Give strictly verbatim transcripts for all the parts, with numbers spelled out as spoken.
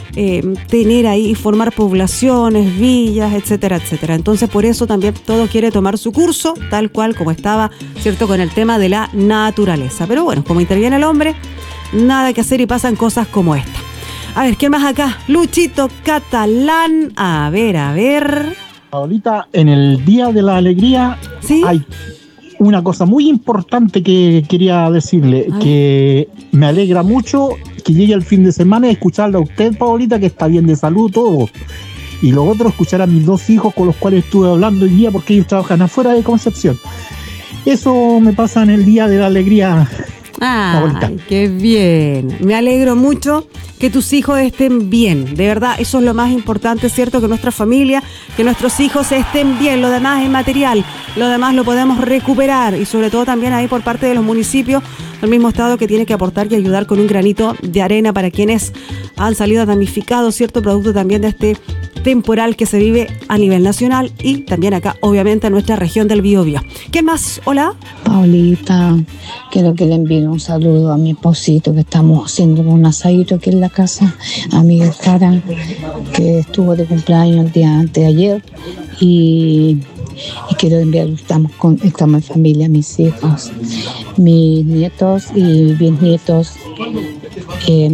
eh, tener ahí, formar poblaciones, villas, etcétera, etcétera. Entonces, por eso también todo quiere tomar su curso, tal cual como estaba, ¿cierto?, con el tema de la naturaleza. Pero bueno, como interviene el hombre, nada que hacer y pasan cosas como esta. A ver, ¿qué más acá? Luchito Catalán. A ver, a ver. Ahorita, en el Día de la Alegría, ¿sí?, hay una cosa muy importante que quería decirle, Ay. que me alegra mucho que llegue el fin de semana y escucharla a usted, Paulita, que está bien de salud, todo. Y lo otro, escuchar a mis dos hijos con los cuales estuve hablando hoy día, porque ellos trabajan afuera de Concepción. Eso me pasa en el Día de la Alegría. ¡Ay, qué bien! Me alegro mucho que tus hijos estén bien. De verdad, eso es lo más importante, ¿cierto? Que nuestra familia, que nuestros hijos estén bien. Lo demás es material. Lo demás lo podemos recuperar. Y sobre todo también ahí por parte de los municipios del mismo estado, que tiene que aportar y ayudar con un granito de arena para quienes han salido damnificados, ¿cierto? Producto también de este temporal que se vive a nivel nacional y también acá, obviamente, en nuestra región del Biobío. ¿Qué más? Hola. Paulita, quiero que le envíe un saludo a mi esposito, que estamos haciendo un asadito aquí en la casa, a mi Sara, que estuvo de cumpleaños el día antes de ayer, y, y quiero enviar, estamos, con, estamos en familia, mis hijos, mis nietos y bisnietos, eh,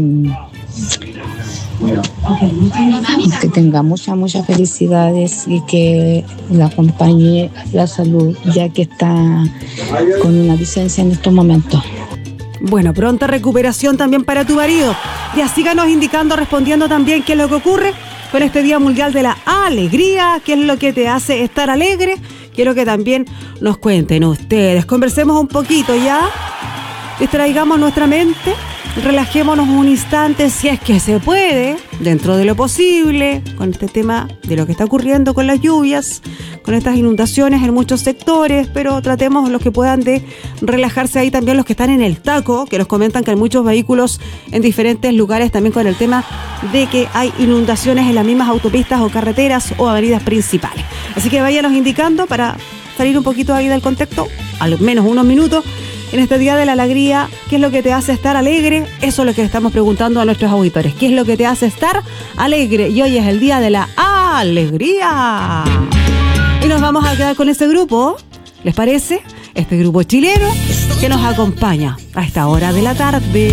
que tenga muchas, muchas felicidades y que la acompañe la salud, ya que está con una licencia en estos momentos. Bueno, pronta recuperación también para tu marido. Ya síganos indicando, respondiendo también qué es lo que ocurre con este Día Mundial de la Alegría, qué es lo que te hace estar alegre. Quiero que también nos cuenten ustedes. Conversemos un poquito ya, distraigamos nuestra mente, relajémonos un instante, si es que se puede, dentro de lo posible, con este tema de lo que está ocurriendo con las lluvias, con estas inundaciones en muchos sectores, pero tratemos los que puedan de relajarse ahí, también los que están en el taco, que nos comentan que hay muchos vehículos en diferentes lugares, también con el tema de que hay inundaciones en las mismas autopistas o carreteras o avenidas principales. Así que váyanos indicando para salir un poquito ahí del contexto, al menos unos minutos, en este Día de la Alegría. ¿Qué es lo que te hace estar alegre? Eso es lo que estamos preguntando a nuestros auditores. ¿Qué es lo que te hace estar alegre? Y hoy es el Día de la Alegría. Y nos vamos a quedar con ese grupo, ¿les parece? Este grupo chileno que nos acompaña a esta hora de la tarde.